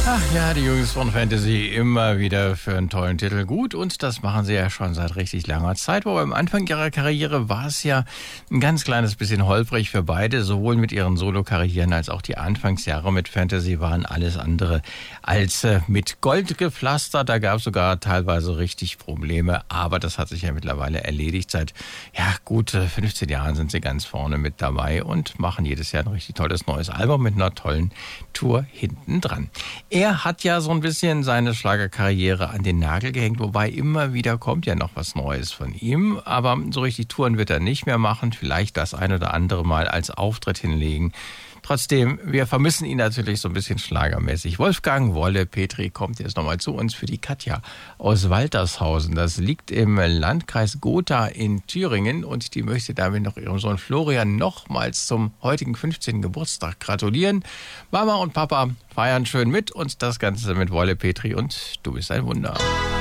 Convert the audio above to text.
Ach ja, die Jungs von Fantasy immer wieder für einen tollen Titel gut und das machen sie ja schon seit richtig langer Zeit. Wobei am Anfang ihrer Karriere war es ja ein ganz kleines bisschen holprig für beide, sowohl mit ihren Solo-Karrieren als auch die Anfangsjahre mit Fantasy waren alles andere als mit Gold gepflastert. Da gab es sogar teilweise richtig Probleme, aber das hat sich ja mittlerweile erledigt. Seit gut 15 Jahren sind sie ganz vorne mit dabei und machen jedes Jahr ein richtig tolles neues Album mit einer tollen Tour hinten dran. Er hat ja so ein bisschen seine Schlagerkarriere an den Nagel gehängt, wobei immer wieder kommt ja noch was Neues von ihm. Aber so richtig Touren wird er nicht mehr machen, vielleicht das ein oder andere Mal als Auftritt hinlegen. Trotzdem, wir vermissen ihn natürlich so ein bisschen schlagermäßig. Wolfgang Wolle Petri kommt jetzt nochmal zu uns für die Katja aus Waltershausen. Das liegt im Landkreis Gotha in Thüringen und die möchte damit noch ihrem Sohn Florian nochmals zum heutigen 15. Geburtstag gratulieren. Mama und Papa feiern schön mit und das Ganze mit Wolle Petri und du bist ein Wunder.